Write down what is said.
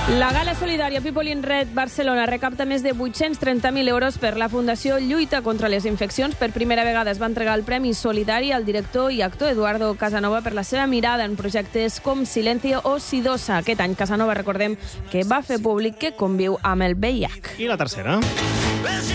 La gala solidària People in Red Barcelona recapta més de 830.000 euros per la Fundació Lluita contra les Infeccions. Per primera vegada es va entregar el Premi Solidari al director i actor Eduardo Casanova per la seva mirada en projectes com Silencio o Sidosa. Aquest any Casanova, recordem, que va fer públic que conviu amb el VIH. I la tercera?